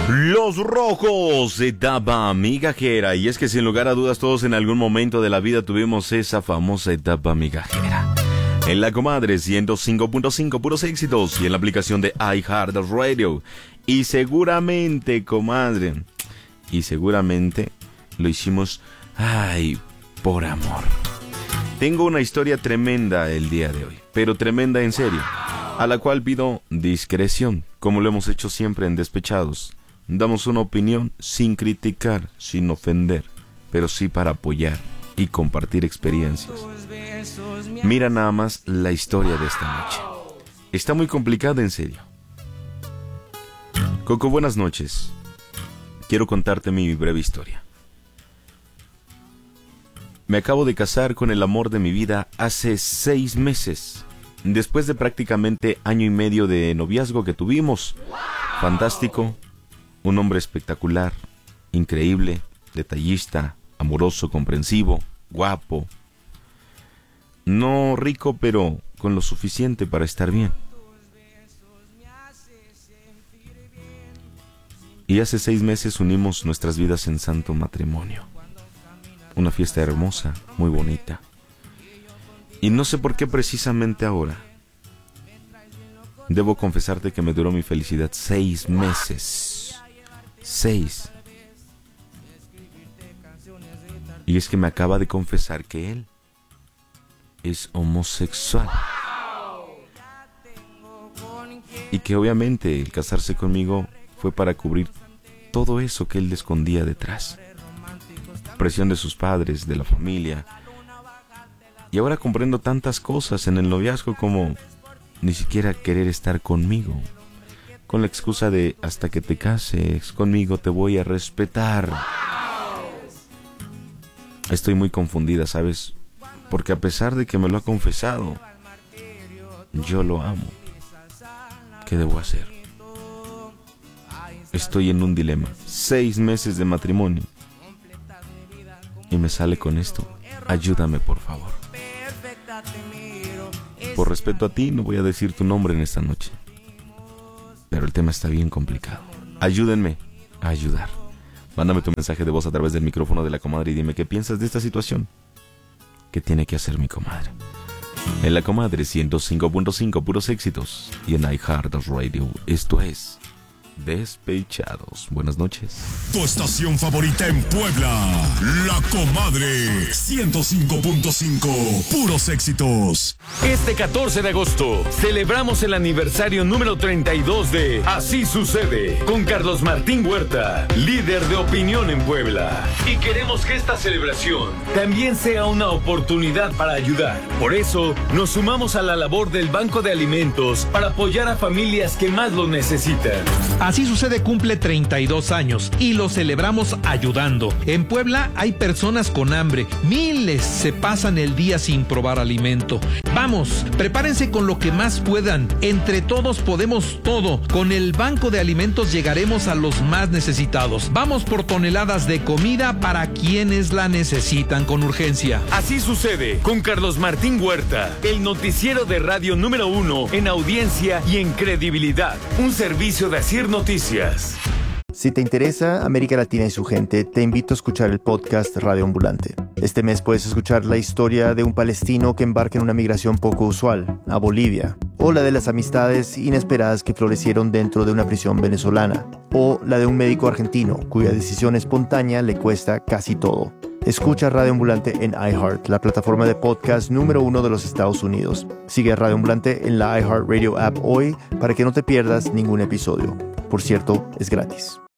Los rojos, etapa migajera. Y es que sin lugar a dudas todos en algún momento de la vida tuvimos esa famosa etapa migajera. En La Comadre 105.5 puros éxitos y en la aplicación de iHeartRadio. Y seguramente, comadre, lo hicimos, por amor. Tengo una historia tremenda el día de hoy, pero tremenda en serio, a la cual pido discreción, como lo hemos hecho siempre en Despechados. Damos una opinión sin criticar, sin ofender, pero sí para apoyar y compartir experiencias. Mira nada más la historia de esta noche. Está muy complicada en serio. Coco, buenas noches. Quiero contarte mi breve historia. Me acabo de casar con el amor de mi vida hace 6 meses. Después de prácticamente 1 año y medio de noviazgo que tuvimos. Fantástico. Un hombre espectacular, increíble, detallista, amoroso, comprensivo, guapo. No rico, pero con lo suficiente para estar bien. Y hace 6 meses unimos nuestras vidas en santo matrimonio. Una fiesta hermosa, muy bonita. Y no sé por qué precisamente ahora. Debo confesarte que me duró mi felicidad 6 meses. 6. Y es que me acaba de confesar que él es homosexual. Y que obviamente el casarse conmigo fue para cubrir todo eso que él escondía detrás. Presión de sus padres, de la familia. Y ahora comprendo tantas cosas en el noviazgo como ni siquiera querer estar conmigo. Con la excusa de hasta que te cases conmigo te voy a respetar. Estoy muy confundida, ¿sabes? Porque a pesar de que me lo ha confesado, yo lo amo. ¿Qué debo hacer? Estoy en un dilema. 6 meses de matrimonio. Y me sale con esto. Ayúdame, por favor. Por respeto a ti, no voy a decir tu nombre en esta noche. Pero el tema está bien complicado. Ayúdenme a ayudar. Mándame tu mensaje de voz a través del micrófono de La Comadre y dime qué piensas de esta situación. ¿Qué tiene que hacer mi comadre? En La Comadre 105.5 puros éxitos y en iHeartRadio. Esto es Despechados. Buenas noches. Tu estación favorita en Puebla, La Comadre 105.5 puros éxitos. Este 14 de agosto celebramos el aniversario número 32 de Así Sucede con Carlos Martín Huerta, líder de opinión en Puebla. Y queremos que esta celebración también sea una oportunidad para ayudar. Por eso nos sumamos a la labor del Banco de Alimentos para apoyar a familias que más lo necesitan. Así Sucede cumple 32 años y lo celebramos ayudando. En Puebla hay personas con hambre. Miles se pasan el día sin probar alimento. Vamos, prepárense con lo que más puedan. Entre todos podemos todo. Con el Banco de Alimentos llegaremos a los más necesitados. Vamos por toneladas de comida para quienes la necesitan con urgencia. Así Sucede con Carlos Martín Huerta, el noticiero de radio número 1 en audiencia y en credibilidad. Un servicio de Asir Noticias. Si te interesa América Latina y su gente, te invito a escuchar el podcast Radio Ambulante. Este mes puedes escuchar la historia de un palestino que embarca en una migración poco usual, a Bolivia, o la de las amistades inesperadas que florecieron dentro de una prisión venezolana, o la de un médico argentino cuya decisión espontánea le cuesta casi todo. Escucha Radio Ambulante en iHeart, la plataforma de podcast número 1 de los Estados Unidos. Sigue a Radio Ambulante en la iHeartRadio app hoy para que no te pierdas ningún episodio. Por cierto, es gratis.